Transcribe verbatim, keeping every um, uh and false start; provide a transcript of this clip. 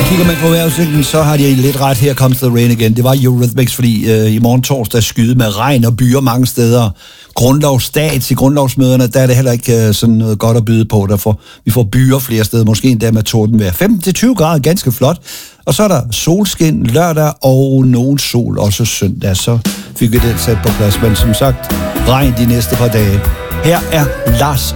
Kigger man på vejrudsigten, så har de lidt ret. Her comes the rain again. Det var Eurythmics, fordi øh, i morgen torsdag skyde med regn og byer mange steder. Grundlovsdag til grundlovsmøderne, der er det heller ikke øh, sådan noget godt at byde på. Derfor vi får byer flere steder, måske endda med tordenvejr. femten til tyve grader, ganske flot. Og så er der solskin lørdag og nogen sol også søndag. Så fik vi det sat på plads, men som sagt, regn de næste par dage. Her er Lars